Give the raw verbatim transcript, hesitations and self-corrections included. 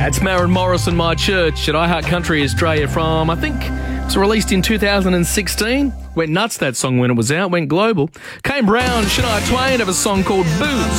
That's Maren Morris and My Church at iHeart Country Australia from, I think, it was released in two thousand sixteen. Went nuts, that song, when it was out. Went global. Kane Brown, Shania Twain have a song called Boots.